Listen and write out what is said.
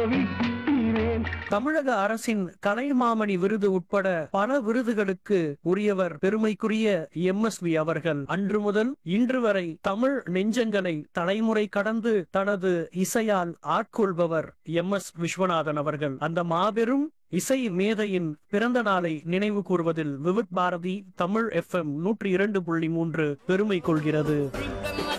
தமிழக அரசின் கலைமாமணி விருது உட்பட பல விருதுகளுக்கு உரியவர் பெருமைக்குரிய எம்எஸ்வி அவர்கள். அன்று முதல் இன்று வரை தமிழ் நெஞ்சங்களை தலைமுறை கடந்து தனது இசையால் ஆட்கொள்பவர் எம்.எஸ். விஸ்வநாதன் அவர்கள். அந்த மாபெரும் இசை மேதையின் பிறந்த நாளை நினைவு கூர்வதில் விவித் பாரதி தமிழ் FM 102.3 பெருமை கொள்கிறது.